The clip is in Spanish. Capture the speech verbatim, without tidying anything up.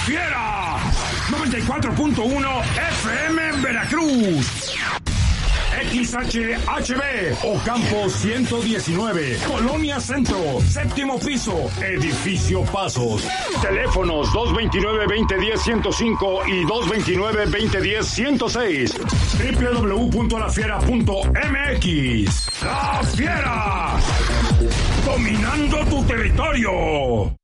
Fiera. noventa y cuatro punto uno F M Veracruz. X H H B Ocampo ciento diecinueve, Colonia Centro, séptimo piso, Edificio Pasos. Teléfonos dos veintinueve, veinte diez, ciento cinco y dos veintinueve, veinte diez, ciento seis. doble u doble u doble u punto la fiera punto m x. ¡La Fiera! Dominando tu territorio.